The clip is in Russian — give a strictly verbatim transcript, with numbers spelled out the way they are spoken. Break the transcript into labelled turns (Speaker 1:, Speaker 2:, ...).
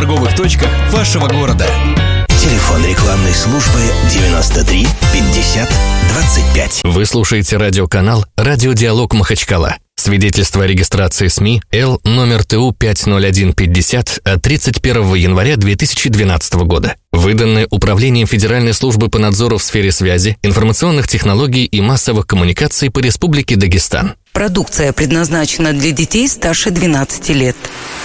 Speaker 1: торговых точках вашего города.
Speaker 2: Телефон рекламной службы девяносто три пятьдесят двадцать пять.
Speaker 3: Вы слушаете радиоканал «Радиодиалог Махачкала». Свидетельство о регистрации СМИ Л номер Т У пять ноль один пятьдесят от тридцать первого января две тысячи двенадцатого года. Выданное Управлением Федеральной службы по надзору в сфере связи, информационных технологий и массовых коммуникаций по Республике Дагестан.
Speaker 4: Продукция предназначена для детей старше двенадцати лет.